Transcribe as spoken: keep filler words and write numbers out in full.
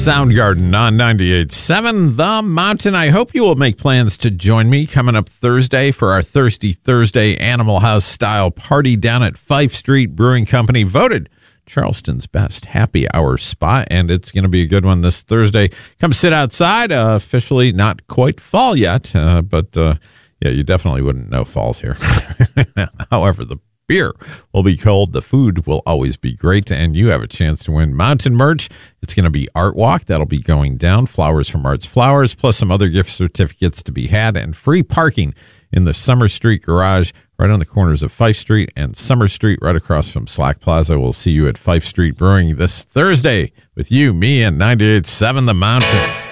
Soundgarden on ninety-eight point seven The Mountain. I hope you will make plans to join me coming up Thursday for our Thirsty Thursday Animal House style party down at Fife Street Brewing Company, voted Charleston's best happy hour spot, and it's going to be a good one this Thursday. Come sit outside. Uh, officially not quite fall yet, uh, but uh, yeah, you definitely wouldn't know fall's here. However, the beer will be cold. The food will always be great, and you have a chance to win mountain merch. It's going to be Art Walk. That'll be going down. Flowers from Arts Flowers, plus some other gift certificates to be had, and free parking in the Summer Street Garage right on the corners of Fife Street and Summer Street right across from Slack Plaza. We'll see you at Fife Street Brewing this Thursday with you, me, and ninety-eight point seven The Mountain.